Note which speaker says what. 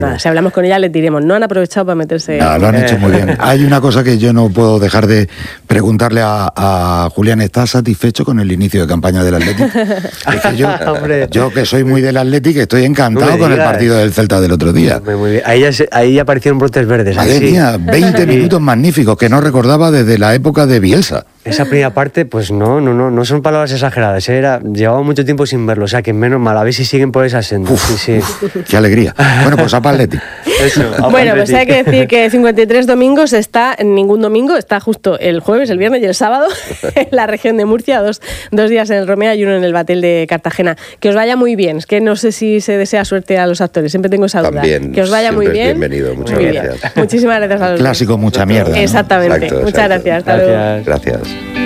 Speaker 1: Nada, si hablamos con ella les diremos, no han aprovechado para meterse...
Speaker 2: No, lo han hecho muy bien. Hay una cosa que yo no puedo dejar de preguntarle a Julián, ¿estás satisfecho con el inicio de campaña del Athletic? Es que yo que soy muy del Athletic, estoy encantado con el partido del Celta del otro día.
Speaker 3: Muy bien. Ahí aparecieron brotes verdes.
Speaker 2: Madre mía, 20 minutos magníficos que no recordaba desde la época de Bielsa.
Speaker 3: Esa primera parte, pues no son palabras exageradas. Llevaba mucho tiempo sin verlo, o sea que menos mal, a ver si siguen por esa senda. Sí.
Speaker 2: Qué alegría. Bueno, pues a Athletic.
Speaker 1: Bueno, pues hay que decir que 53 domingos está, ningún domingo, está justo el jueves, el viernes y el sábado en la región de Murcia, dos días en el Romea y uno en el Batel de Cartagena. Que os vaya muy bien, es que no sé si se desea suerte a los actores, siempre tengo esa duda.
Speaker 4: También,
Speaker 1: que os vaya muy bien.
Speaker 4: Bienvenido, muchas
Speaker 1: muy
Speaker 4: gracias.
Speaker 1: Bien. Muchísimas gracias a los
Speaker 2: Clásico, mucha mierda, ¿no?
Speaker 1: Exactamente.
Speaker 4: Exacto.
Speaker 1: Muchas gracias. Hasta luego.
Speaker 4: Gracias.